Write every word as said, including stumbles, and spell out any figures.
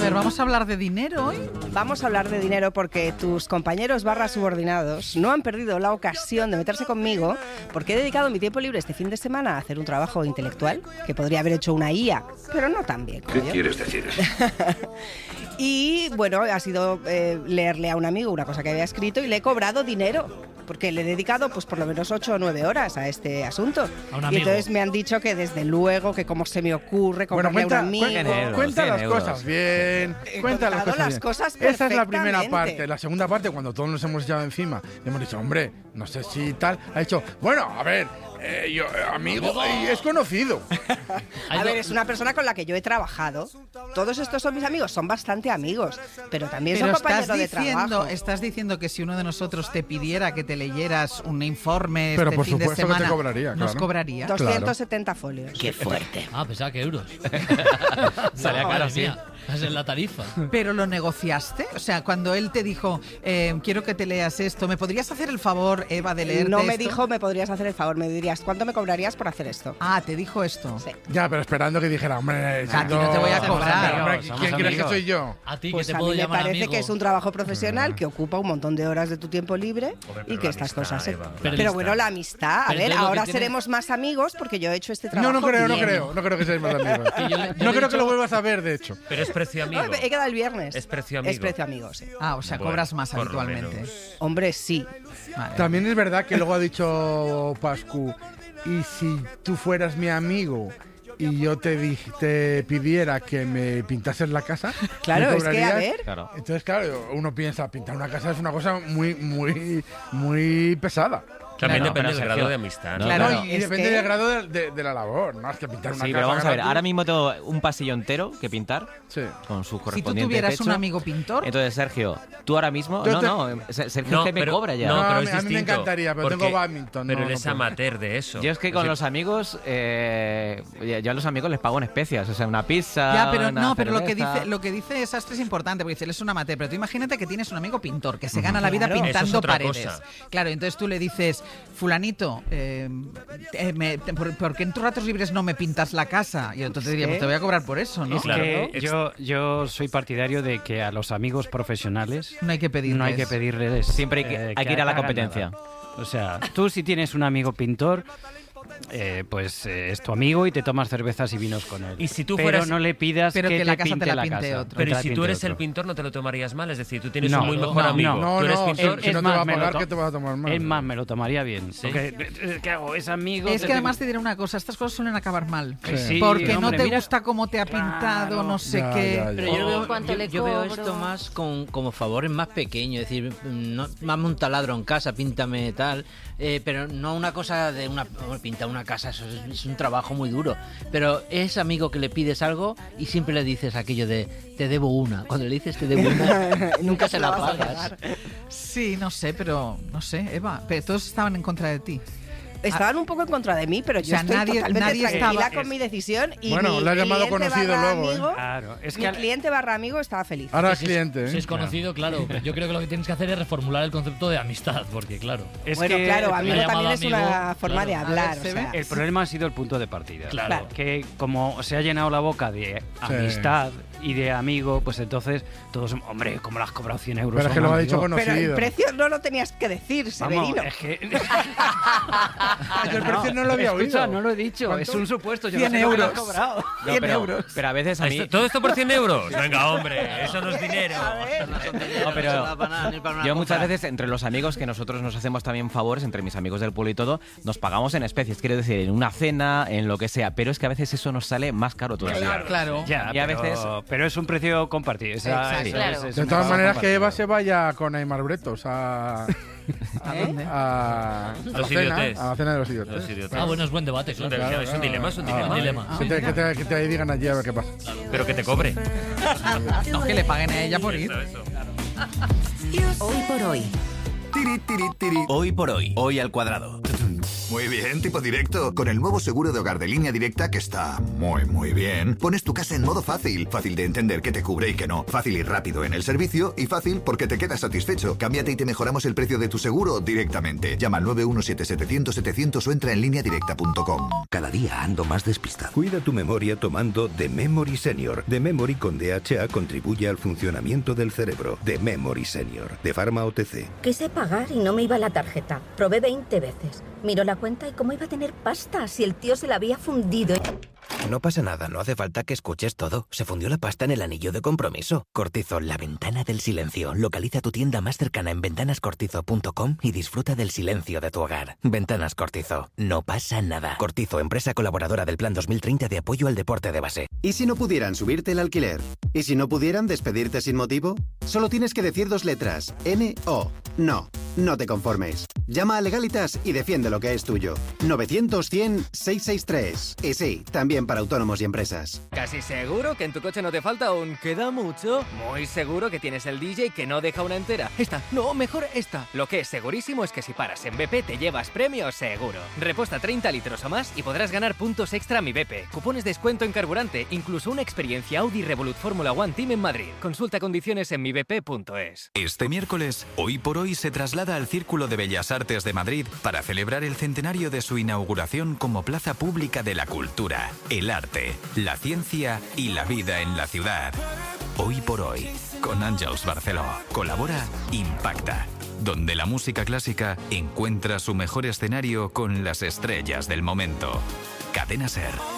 ver, ¿vamos a hablar de dinero hoy? Vamos a hablar de dinero porque tus compañeros barra subordinados no han perdido la ocasión de meterse conmigo porque he dedicado mi tiempo libre este fin de semana a hacer un trabajo intelectual que podría haber hecho una I A, pero no tan bien. ¿Qué quieres decir? Y bueno, ha sido eh, leerle a un amigo una cosa que había escrito y le he cobrado dinero. Porque le he dedicado pues por lo menos ocho o nueve horas a este asunto. A un y amigo. entonces me han dicho que desde luego, que cómo se me ocurre comprarle Bueno, cuenta, a un amigo. cuenta, euros, cuenta cien las euros. cosas bien. He Cuenta las contado cosas, las bien. cosas Esa es la primera perfectamente. parte. La segunda parte, cuando todos nos hemos echado encima, y hemos dicho, hombre, no sé si tal. Ha dicho, bueno, a ver, eh, yo, eh, amigo, y es conocido. A ver, es una persona con la que yo he trabajado. Todos estos son mis amigos, son bastante amigos, pero también Pero son estás compañeros de diciendo, trabajo. estás diciendo que si uno de nosotros te pidiera que te leyeras un informe Pero este por fin de supuesto que te semana, cobraría, nos claro. cobraría. doscientos setenta folios. Qué fuerte. Ah, pensaba que euros. Salía No, caro, madre sí. mía, es en la tarifa. ¿Pero lo negociaste? O sea, cuando él te dijo, eh, quiero que te leas esto, ¿me podrías hacer el favor, Eva, de leerte No me esto? dijo, me podrías hacer el favor, me dirías, ¿cuánto me cobrarías por hacer esto? Ah, te dijo esto. Sí. Ya, pero esperando que dijera, hombre, A ti no te voy a cobrar. Hombre, Somos ¿quién crees que amigos. soy yo? A ti, Pues que te a puedo mí me llamar parece amigo. que es un trabajo profesional que ocupa un montón de horas de tu tiempo libre y que estas cosas... se- Pero Pero, lista. bueno, la amistad, a Pero ver, entonces lo que ahora tiene- seremos más amigos porque yo he hecho este No, trabajo no creo, no bien. creo. No creo que seáis más amigos. Que yo le- yo le No he creo que dicho- lo vuelvas a ver, de hecho. Pero es precio amigo. No, he quedado el viernes. Es precio amigo. Es precio amigo, sí. Ah, o sea, Bueno, cobras más por lo habitualmente. menos. Hombre, sí. Vale. También es verdad que luego ha dicho Pascu, y si tú fueras mi amigo y yo te, di- te pidiera que me pintases la casa, Claro, ¿me es que, a cobrarías? ver, Claro. Entonces, claro, uno piensa, pintar una casa es una cosa muy, muy, muy pesada. También Claro, depende pero del Sergio, grado de amistad. ¿no? Claro. No, y, y es depende que- del grado de, de- de la labor, ¿no? Es que pintar una Sí, casa... pero vamos a ver, gratis- ahora mismo tengo un pasillo entero que pintar Sí. con su Si tú correspondiente tuvieras techo. un amigo pintor, Entonces, Sergio, tú ahora mismo... Yo No, te- no, Ser- Sergio No, es que me pero- cobra ya. No, No, pero a es mí- a mí me distinto, encantaría, pero porque- tengo badminton, Pero no- él no es puedo. amateur de eso. Yo es que con decir, los amigos, eh, ya- yo a los amigos les pago en especias, o sea, una pizza, ya, pero una no, pero lo que cerveza. dice, lo que dice Sastre es importante, porque dice, él es un amateur, pero tú imagínate que tienes un amigo pintor que se gana la vida Claro. pintando Eso es otra paredes. cosa. Claro, entonces tú le dices, fulanito, eh, eh, me- te- por, por qué en tus ratos libres no me pintas la casa? Y entonces diría, pues te voy a cobrar por eso, ¿no? Es Claro. que Ex- yo, yo soy partidario de que a los amigos profesionales No hay que pedirles. no hay que pedirles. Siempre hay que- eh, hay que ir a la hagan competencia. nada. O sea, tú si tienes un amigo pintor, eh, pues eh, es tu amigo y te tomas cervezas y vinos con él. Y si tú pero fueras- no le pidas Pero que, que la te casa te pinte la la pinte casa. otro. Pero que ¿y la si tú pinte eres otro. el pintor no te lo tomarías mal? Es decir, tú tienes No, un muy no, mejor no, amigo. No, tú eres no, pintor. si Es no te más, va a me lo pagar, to- ¿qué te vas a tomar mal? Es más, me lo tomaría bien. Sí. Porque, eh, ¿qué hago? Es amigo. Es te que además tengo- te diré una cosa, estas cosas suelen acabar mal. Pues sí, Porque no hombre, te mira- gusta cómo te ha pintado, no sé Ya, qué. ya, ya. Pero yo lo veo, O cuánto yo, le yo veo cobro. esto más con, como favores más pequeños, es decir, no, mame un taladro en casa, píntame tal, eh, pero no una cosa de una hombre, pintar una casa, eso es, es un trabajo muy duro. Pero es amigo que le pides algo y siempre le dices aquello de te debo una. Cuando le dices te debo una, nunca se la vas a pagas. pagar. Sí, no sé, pero no sé, Eva, pero todos estaban en contra de ti. Estaban un poco en contra de mí, pero yo O sea, estoy nadie- totalmente nadie tranquila estaba- con mi decisión y Bueno, mi lo has llamado cliente conocido barra luego, ¿eh? amigo, Claro, es mi que al- cliente barra amigo estaba feliz. Ahora es Si es- cliente, Si ¿eh? es conocido, claro. Yo creo que lo que tienes que hacer es reformular el concepto de amistad, porque claro. es Bueno, que claro, el amigo llamado también es amigo, una forma claro. de hablar. A ver, o ¿se sea, El problema ha sido el punto de partida. Claro. Claro. Que como se ha llenado la boca de amistad y de amigo, pues entonces todos, hombre, como le has cobrado cien euros. Pero es que a un lo ha dicho amigo? conocido. pero el precio no lo tenías que decir, Vamos, Severino. es que... Yo el precio no lo había Escucha, oído. no lo he dicho, ¿Cuánto? es un supuesto. Yo cien no sé lo que le has euros. cobrado. No, cien pero, euros. pero a veces a mí... Esto- ¿Todo esto por cien euros? Venga, hombre, eso no es dinero. No, pero yo muchas veces entre los amigos que nosotros nos hacemos también favores, entre mis amigos del pueblo y todo, nos pagamos en especies, quiero decir, en una cena, en lo que sea, pero es que a veces eso nos sale más caro todavía. Claro. Ya, Y a pero, veces- pero es un precio compartido. o sea, Exacto. eso Claro. es- es De un todas pago maneras, que Eva compartido. se vaya con Aymar Bretos a... ¿A dónde? a, a la Los cena, idiotes. a la cena de los idiotes. Los idiotas. Ah, bueno, es buen debate, Es un, claro. dilema, es un dilema, es un Ah, dilema. Un dilema. Ah, Que te, que, te, que te digan allí a ver qué pasa. Pero que te cobre. No, que le paguen a ella por ir. Eso, eso. Hoy por hoy. Hoy por hoy, hoy al cuadrado. Muy bien, tipo directo. Con el nuevo seguro de hogar de Línea Directa, que está muy, muy bien, pones tu casa en modo fácil. Fácil de entender qué te cubre y qué no. Fácil y rápido en el servicio y fácil porque te quedas satisfecho. Cámbiate y te mejoramos el precio de tu seguro directamente. Llama al nueve uno siete setecientos setecientos o entra en línea directa punto com. Cada día ando más despistado. Cuida tu memoria tomando The Memory Senior. The Memory con D H A contribuye al funcionamiento del cerebro. The Memory Senior, de Pharma O T C. Quise pagar y no me iba la tarjeta. Probé veinte veces. Miró la cuenta y cómo iba a tener pasta si el tío se la había fundido. No pasa nada, no hace falta que escuches todo. Se fundió la pasta en el anillo de compromiso. Cortizo, la ventana del silencio. Localiza tu tienda más cercana en ventanas cortizo punto com y disfruta del silencio de tu hogar. Ventanas Cortizo. No pasa nada. Cortizo, empresa colaboradora del Plan dos mil treinta de apoyo al deporte de base. ¿Y si no pudieran subirte el alquiler? ¿Y si no pudieran despedirte sin motivo? Solo tienes que decir dos letras. N O. No. No te conformes. Llama a Legalitas y defiende lo que es tuyo. novecientos cien seiscientos sesenta y tres. Y sí, también para autónomos y empresas. ¿Casi seguro que en tu coche no te falta un queda mucho? Muy seguro que tienes el D J que no deja una entera. Esta, no, mejor esta. Lo que es segurísimo es que si paras en B P te llevas premio seguro. Repuesta treinta litros o más y podrás ganar puntos extra a Mi B P. Cupones de descuento en carburante, incluso una experiencia Audi Revolut Fórmula One Team en Madrid. Consulta condiciones en mi b p punto es. Este miércoles, Hoy por Hoy se traslada al Círculo de Bellas Artes de Madrid para celebrar el centenario de su inauguración como plaza pública de la cultura, el arte, la ciencia y la vida en la ciudad. Hoy por Hoy, con Àngels Barceló. Colabora Impacta, donde la música clásica encuentra su mejor escenario con las estrellas del momento. Cadena SER.